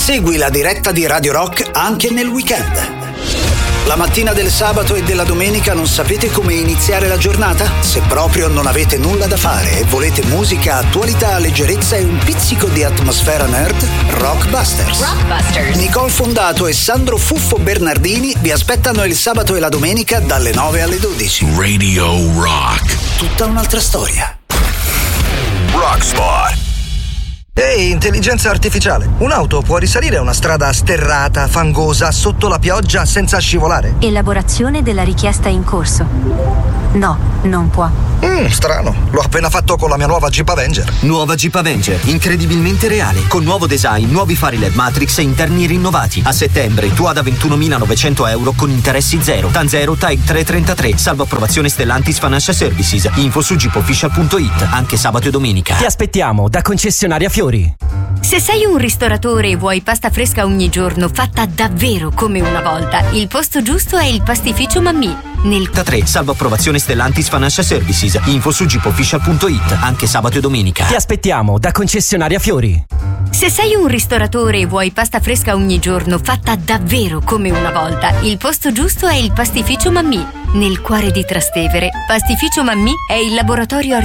Segui la diretta di Radio Rock anche nel weekend. La mattina del sabato e della domenica non sapete come iniziare la giornata? Se proprio non avete nulla da fare e volete musica, attualità, leggerezza e un pizzico di atmosfera nerd, Rockbusters. Nicole Fondato e Sandro Fuffo Bernardini vi aspettano il sabato e la domenica dalle 9 alle 12. Radio Rock. Tutta un'altra storia. Rockspot. Ehi, intelligenza artificiale, un'auto può risalire una strada sterrata, fangosa, sotto la pioggia, senza scivolare? Elaborazione della richiesta in corso. No, non può. Strano, l'ho appena fatto con la mia nuova Jeep Avenger. Nuova Jeep Avenger, incredibilmente reale, con nuovo design, nuovi fari LED Matrix e interni rinnovati. A settembre, tua da 21.900 euro con interessi zero. Tanzero Type 333, salvo approvazione Stellantis Financial Services. Info su jeepofficial.it, anche sabato e domenica. Ti aspettiamo da concessionaria Fiori. Se sei un ristoratore e vuoi pasta fresca ogni giorno, fatta davvero come una volta, il posto giusto è il Pastificio Mammì. Nel 3, salvo approvazione Stellantis Financial Services. Info su jeepofficial.it, anche sabato e domenica. Ti aspettiamo da concessionaria Fiori. Se sei un ristoratore e vuoi pasta fresca ogni giorno, fatta davvero come una volta, il posto giusto è il Pastificio Mammì. Nel cuore di Trastevere, Pastificio Mammì è il laboratorio